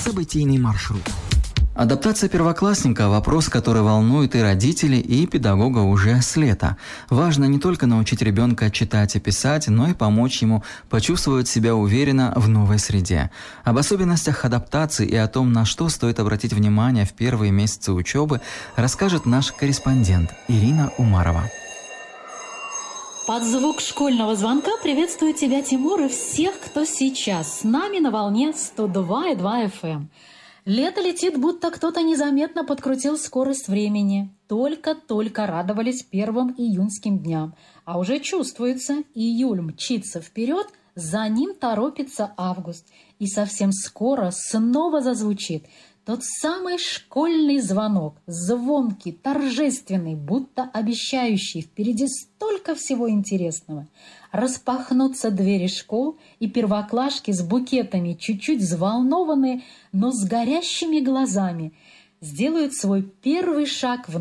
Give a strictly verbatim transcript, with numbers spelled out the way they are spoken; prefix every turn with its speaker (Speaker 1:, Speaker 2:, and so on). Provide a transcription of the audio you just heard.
Speaker 1: событийный маршрут.
Speaker 2: Адаптация первоклассника – вопрос, который волнует и родителей, и педагога уже с лета. Важно не только научить ребенка читать и писать, но и помочь ему почувствовать себя уверенно в новой среде. Об особенностях адаптации и о том, на что стоит обратить внимание в первые месяцы учебы, расскажет наш корреспондент Ирина Умарова.
Speaker 3: Под звук школьного звонка приветствую тебя, Тимур, и всех, кто сейчас с нами на волне сто два и два эф эм. Лето летит, будто кто-то незаметно подкрутил скорость времени. Только-только радовались первым июньским дням. А уже чувствуется, июль мчится вперед, за ним торопится август. И совсем скоро снова зазвучит тот самый школьный звонок, звонкий, торжественный, будто обещающий впереди столько всего интересного. Распахнутся двери школ, и первоклашки с букетами, чуть-чуть взволнованные, но с горящими глазами, сделают свой первый шаг в